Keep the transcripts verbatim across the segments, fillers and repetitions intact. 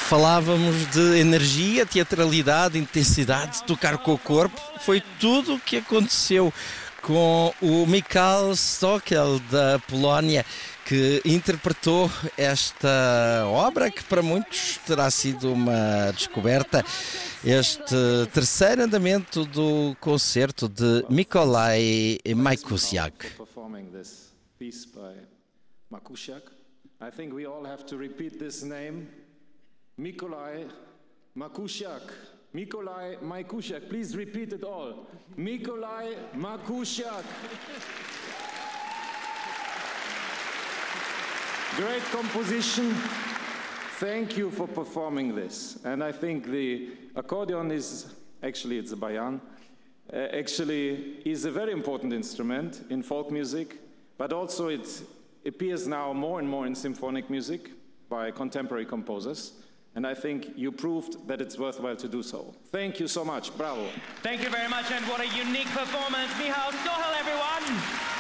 Falávamos de energia, teatralidade, intensidade, tocar com o corpo. Foi tudo o que aconteceu com o Michał Stokel, da Polónia, que interpretou esta obra que para muitos terá sido uma descoberta. Este terceiro andamento do concerto de Mikołaj Majkusiak. I think we all have to repeat this name. Mikołaj Majkusiak. Mikołaj Majkusiak. Please repeat it all. Mikołaj Majkusiak. Great composition. Thank you for performing this. And I think the accordion is, actually it's a bayan, uh, actually is a very important instrument in folk music, but also it appears now more and more in symphonic music by contemporary composers, and I think you proved that it's worthwhile to do so. Thank you so much. Bravo. Thank you very much, and what a unique performance. Michał Stokel, everyone.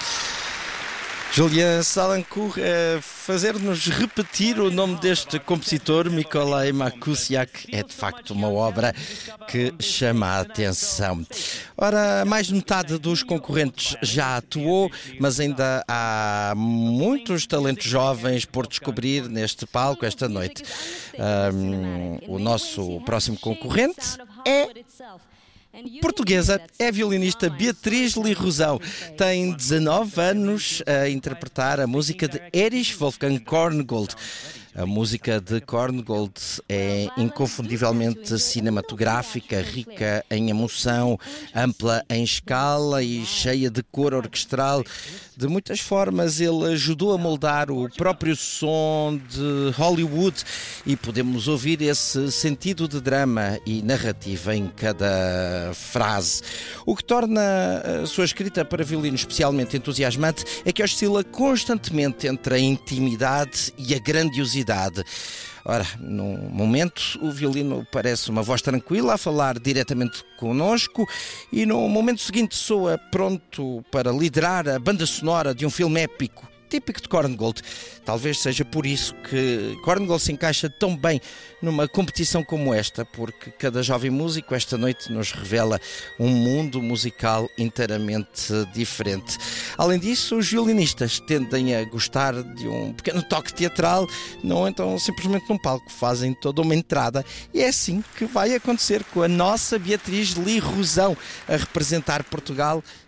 Julia Salancourt, a fazer-nos repetir o nome deste compositor, Mikołaj Majkusiak, é de facto uma obra que chama a atenção. Ora, mais de metade dos concorrentes já atuou, mas ainda há muitos talentos jovens por descobrir neste palco esta noite. Um, o nosso próximo concorrente é portuguesa, é a violinista Beatriz Lirrosão. Tem dezanove anos a interpretar a música de Erich Wolfgang Korngold. A música de Korngold é inconfundivelmente cinematográfica, rica em emoção, ampla em escala e cheia de cor orquestral. De muitas formas, ele ajudou a moldar o próprio som de Hollywood e podemos ouvir esse sentido de drama e narrativa em cada frase. O que torna a sua escrita para violino especialmente entusiasmante é que oscila constantemente entre a intimidade e a grandiosidade. Ora, num momento o violino parece uma voz tranquila a falar diretamente connosco e no momento seguinte soa pronto para liderar a banda sonora de um filme épico, típico de Korngold. Talvez seja por isso que Korngold se encaixa tão bem numa competição como esta, porque cada jovem músico esta noite nos revela um mundo musical inteiramente diferente. Além disso, os violinistas tendem a gostar de um pequeno toque teatral, não entram simplesmente num palco, fazem toda uma entrada, e é assim que vai acontecer com a nossa Beatriz Lirrosão a representar Portugal